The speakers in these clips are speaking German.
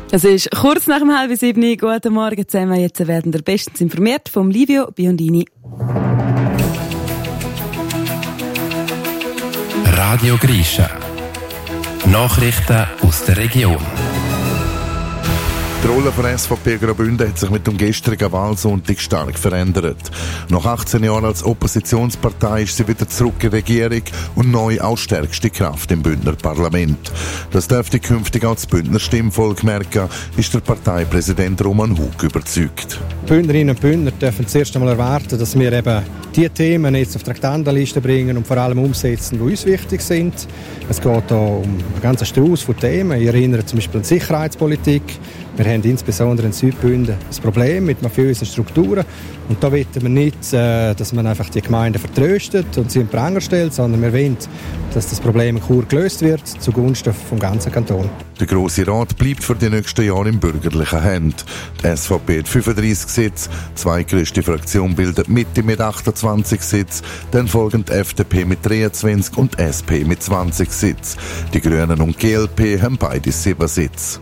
Es ist kurz nach 6:30. Guten Morgen zusammen. Jetzt werden wir bestens informiert vom Livio Biondini. Radio Grisha. Nachrichten aus der Region. Die Rolle der SVP Graubünden hat sich mit dem gestrigen Wahlsonntag stark verändert. Nach 18 Jahren als Oppositionspartei ist sie wieder zurück in die Regierung und neu als stärkste Kraft im Bündner Parlament. Das dürfte künftig auch das Bündner Stimmvolk merken, ist der Parteipräsident Roman Hug überzeugt. Bündnerinnen und Bündner dürfen zuerst einmal erwarten, dass wir eben die Themen jetzt auf die Traktandenliste bringen und vor allem umsetzen, die uns wichtig sind. Es geht hier um einen ganzen Strauß von Themen. Ich erinnere zum Beispiel an die Sicherheitspolitik. Wir haben insbesondere in Südbünden ein Problem mit mafiösen Strukturen. Und da wollen wir nicht, dass man einfach die Gemeinden vertröstet und sie in den Pranger stellt, sondern wir wollen, dass das Problem in Chur gelöst wird, zugunsten vom ganzen Kanton. Der Grosse Rat bleibt für die nächsten Jahre in bürgerlichen Händen. Die SVP hat 35 Sitze, die zweitgrößte Fraktion bildet Mitte mit 28 Sitzen, dann folgen die FDP mit 23 und die SP mit 20 Sitzen. Die Grünen und GLP haben beide 7 Sitze.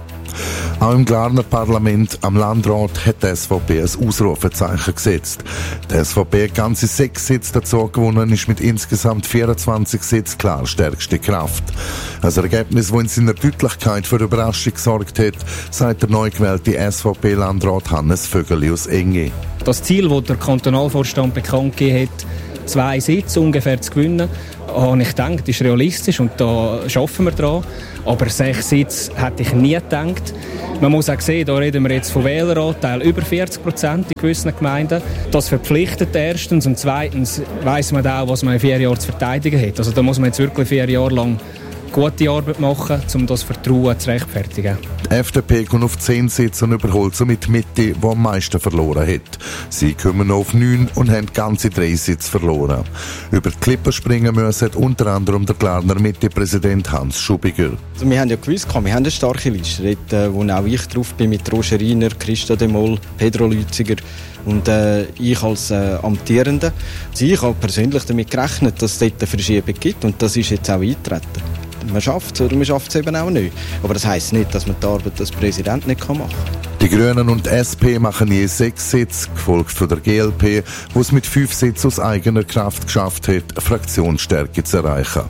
Auch im Glarner Parlament am Landrat hat die SVP ein Ausrufezeichen gesetzt. Die SVP hat ganze 6 Sitze dazu gewonnen, ist mit insgesamt 24 Sitzen klar stärkste Kraft. Ein Ergebnis, das in seiner Deutlichkeit für Überraschung gesorgt hat, sagt der neu gewählte SVP-Landrat Hannes Vögeli aus Enge. Das Ziel, das der Kantonalvorstand bekannt gegeben hat, 2 Sitze ungefähr zu gewinnen, und ich denke, das ist realistisch und da arbeiten wir dran. Aber 6 Sitze hätte ich nie gedacht. Man muss auch sehen, da reden wir jetzt von Wähleranteil über 40% in gewissen Gemeinden. Das verpflichtet erstens und zweitens weiss man auch, was man in 4 Jahren zu verteidigen hat. Also da muss man jetzt wirklich 4 Jahre lang gute Arbeit machen, um das Vertrauen zu rechtfertigen. Die FDP kommt auf 10 Sitze und überholt somit die Mitte, die am meisten verloren hat. Sie kommen noch auf 9 und haben ganze 3 Sitze verloren. Über die Klippen springen müssen unter anderem der Glarner Mitte-Präsident Hans Schubiger. Also wir haben ja gewusst, wir haben eine starke Liste, wo auch ich drauf bin, mit Roger Riener, Christa de Mol, Pedro Lütziger und ich als Amtierender. Also ich habe persönlich damit gerechnet, dass es dort eine Verschiebung gibt und das ist jetzt auch eingetreten. Man schafft es oder man schafft es eben auch nicht. Aber das heisst nicht, dass man die Arbeit als Präsident nicht machen kann. Die Grünen und die SP machen je 6 Sitze, gefolgt von der GLP, die es mit 5 Sitzen aus eigener Kraft geschafft hat, Fraktionsstärke zu erreichen.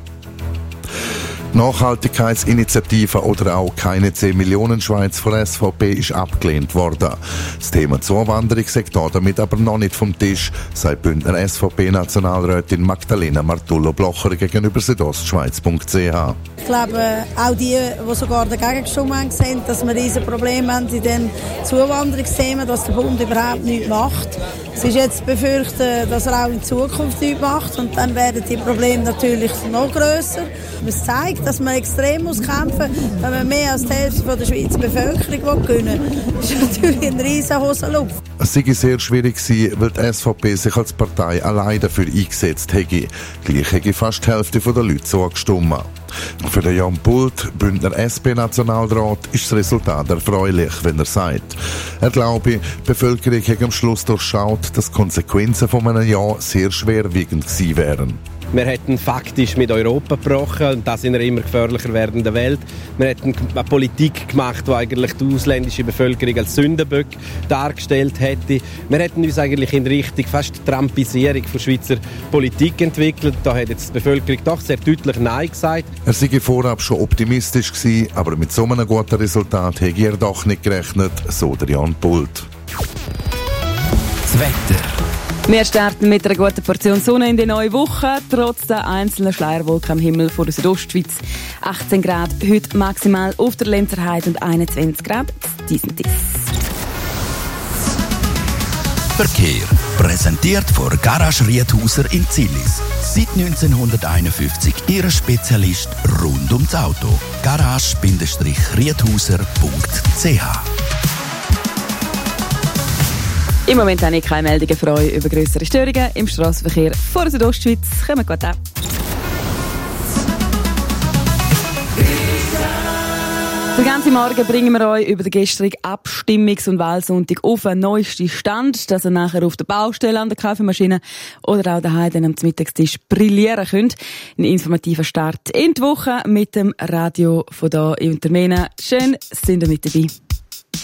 Nachhaltigkeitsinitiative oder auch keine 10 Millionen Schweiz von der SVP ist abgelehnt worden. Das Thema Zuwanderung sagt damit aber noch nicht vom Tisch, sagt Bündner SVP-Nationalrätin Magdalena Martullo-Blocher gegenüber südostschweiz.ch. Ich glaube, auch die sogar dagegen gestimmt haben, sehen, dass wir riesen Probleme haben in den Zuwanderungsthemen, dass der Bund überhaupt nichts macht. Es ist jetzt befürchtet, dass er auch in Zukunft nichts macht und dann werden die Probleme natürlich noch grösser. Es zeigt, dass man extrem muss kämpfen muss, wenn man mehr als die Hälfte der Schweizer Bevölkerung gewinnen will. Das ist natürlich ein riesen Hosenluft. Es sei sehr schwierig gewesen, weil die SVP sich als Partei allein dafür eingesetzt hätte. Gleich hätte fast die Hälfte der Leute so gestimmt. Für den Jan Pult, Bündner SP-Nationalrat, ist das Resultat erfreulich, wenn er sagt. Er glaube, die Bevölkerung hat am Schluss durchschaut, dass die Konsequenzen von einem Ja sehr schwerwiegend gewesen wären. Wir hätten faktisch mit Europa gebrochen, und das in einer immer gefährlicher werdenden Welt. Wir hätten eine Politik gemacht, die eigentlich die ausländische Bevölkerung als Sündenböck dargestellt hätte. Wir hätten uns eigentlich in Richtung fast Trumpisierung von Schweizer Politik entwickelt. Da hat jetzt die Bevölkerung doch sehr deutlich Nein gesagt. Er sei vorab schon optimistisch gewesen, aber mit so einem guten Resultat hätte er doch nicht gerechnet, so der Jan Pult. Das Wetter. Wir starten mit einer guten Portion Sonne in die neue Woche, trotz der einzelnen Schleierwolken am Himmel vor der Südostschweiz. 18 Grad heute maximal auf der Lenzerheide und 21 Grad dies. Verkehr präsentiert von Garage Riedhauser in Zillis. Seit 1951 Ihr Spezialist rund ums Auto. Garage-Riedhauser.ch. Im Moment habe ich keine Meldungen für euch über grössere Störungen im Strassenverkehr vor der Südostschweiz. Kommen gut an. Den ganzen Morgen bringen wir euch über den gestrigen Abstimmungs- und Wahlsonntag auf den neuesten Stand, dass ihr nachher auf der Baustelle, an der Kaffeemaschine oder auch daheim dann am Mittagstisch brillieren könnt. Ein informativer Start in die Woche mit dem Radio von da in Untermena. Schön, sind ihr mit dabei.